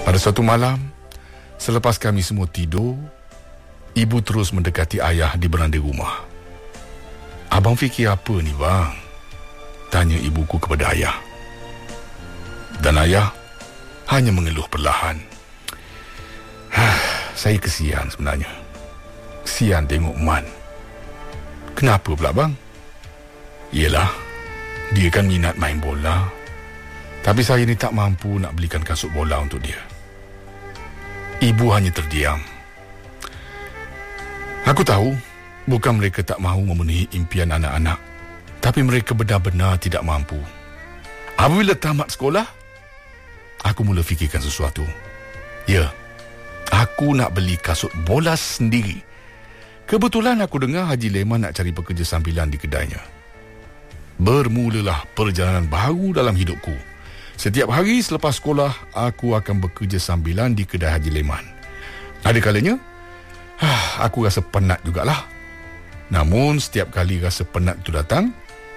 Pada suatu malam, selepas kami semua tidur, ibu terus mendekati ayah di beranda rumah. "Abang fikir apa ni, bang?" tanya ibuku kepada ayah. Dan ayah hanya mengeluh perlahan. Saya kesian sebenarnya. Kesian tengok Man. "Kenapa pula, bang?" "Yelah, dia kan minat main bola. Tapi saya ni tak mampu nak belikan kasut bola untuk dia." Ibu hanya terdiam. Aku tahu, bukan mereka tak mahu memenuhi impian anak-anak, tapi mereka benar-benar tidak mampu. Apabila tamat sekolah, aku mula fikirkan sesuatu. Ya, aku nak beli kasut bola sendiri. Kebetulan aku dengar Haji Leman nak cari pekerja sambilan di kedainya. Bermulalah perjalanan baru dalam hidupku. Setiap hari selepas sekolah, aku akan bekerja sambilan di kedai Haji Leman. Ada kalanya, aku rasa penat jugalah. Namun setiap kali rasa penat itu datang,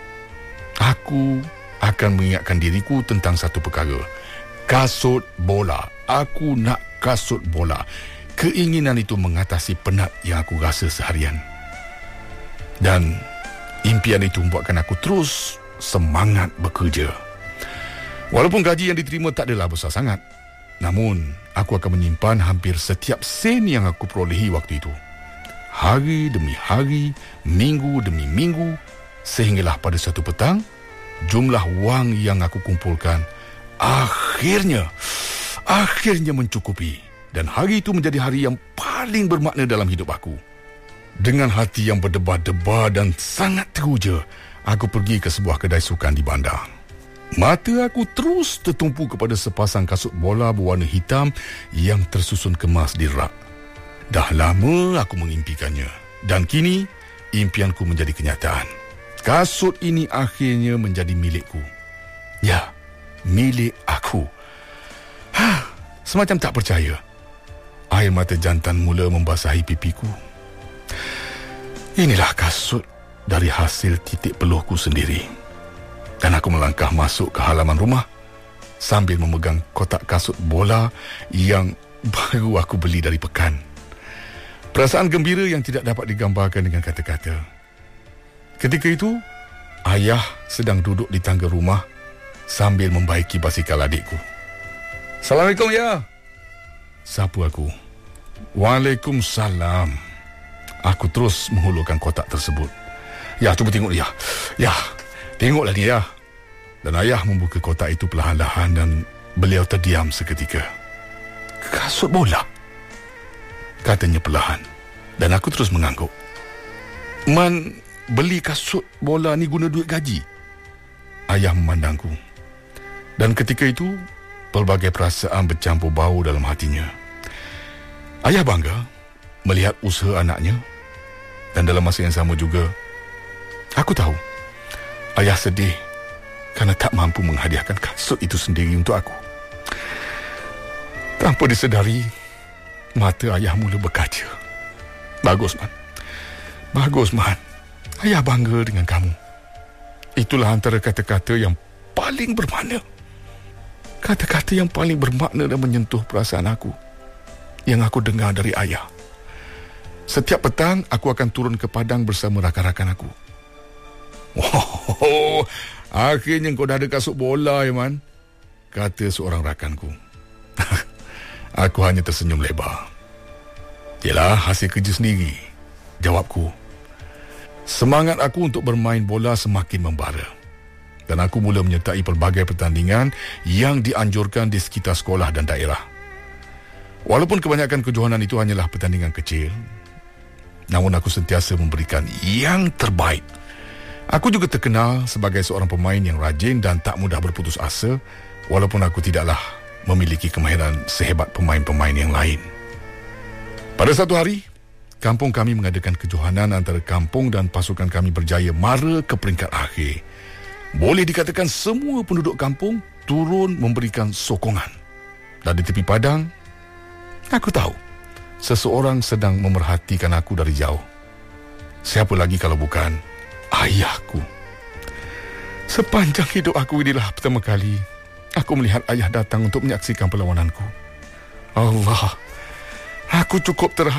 aku akan mengingatkan diriku tentang satu perkara. Kasut bola. Aku nak kasut bola. Keinginan itu mengatasi penat yang aku rasa seharian. Dan impian itu membuatkan aku terus semangat bekerja. Walaupun gaji yang diterima tak adalah besar sangat, namun aku akan menyimpan hampir setiap sen yang aku perolehi waktu itu. Hari demi hari, minggu demi minggu, sehinggalah pada satu petang, jumlah wang yang aku kumpulkan akhirnya mencukupi. Dan hari itu menjadi hari yang paling bermakna dalam hidup aku. Dengan hati yang berdebar-debar dan sangat teruja, aku pergi ke sebuah kedai sukan di bandar. Mata aku terus tertumpu kepada sepasang kasut bola berwarna hitam yang tersusun kemas di rak. Dah lama aku mengimpikannya, dan kini impianku menjadi kenyataan. Kasut ini akhirnya menjadi milikku. Ya, milik aku. Semacam tak percaya. Air mata jantan mula membasahi pipiku. Inilah kasut dari hasil titik peluhku sendiri. Dan aku melangkah masuk ke halaman rumah sambil memegang kotak kasut bola yang baru aku beli dari pekan. Perasaan gembira yang tidak dapat digambarkan dengan kata-kata. Ketika itu, ayah sedang duduk di tangga rumah sambil membaiki basikal adikku. "Assalamualaikum, ya." sapu aku. "Waalaikumsalam." Aku terus menghulurkan kotak tersebut. "Ya, cuba tengok dia. Ya, tengoklah dia." Dan ayah membuka kotak itu perlahan-lahan dan beliau terdiam seketika. "Kasut bola?" katanya perlahan. Dan aku terus mengangguk. "Man beli kasut bola ni guna duit gaji?" Ayah memandangku. Dan ketika itu, pelbagai perasaan bercampur bau dalam hatinya. Ayah bangga melihat usaha anaknya. Dan dalam masa yang sama juga, aku tahu ayah sedih kerana tak mampu menghadiahkan kasut itu sendiri untuk aku. Tanpa disedari, mata ayah mula berkaca. "Bagus, Man. Bagus, Man. Ayah bangga dengan kamu." Itulah antara kata-kata yang paling bermakna. Kata-kata yang paling bermakna dan menyentuh perasaan aku, yang aku dengar dari ayah. Setiap petang, aku akan turun ke padang bersama rakan-rakan aku. "Oh, akhirnya kau dah ada kasut bola, ya, Man," kata seorang rakanku. Aku hanya tersenyum lebar. "Yalah, hasil kerja sendiri," jawabku. Semangat aku untuk bermain bola semakin membara. Dan aku mula menyertai pelbagai pertandingan yang dianjurkan di sekitar sekolah dan daerah. Walaupun kebanyakan kejohanan itu hanyalah pertandingan kecil, namun aku sentiasa memberikan yang terbaik. Aku juga terkenal sebagai seorang pemain yang rajin dan tak mudah berputus asa, walaupun aku tidaklah memiliki kemahiran sehebat pemain-pemain yang lain. Pada satu hari, kampung kami mengadakan kejohanan antara kampung dan pasukan kami berjaya mara ke peringkat akhir. Boleh dikatakan semua penduduk kampung turun memberikan sokongan. Dan di tepi padang, aku tahu seseorang sedang memerhatikan aku dari jauh. Siapa lagi kalau bukan ayahku. Sepanjang hidup aku inilah pertama kali aku melihat ayah datang untuk menyaksikan perlawananku. Allah, aku cukup terharu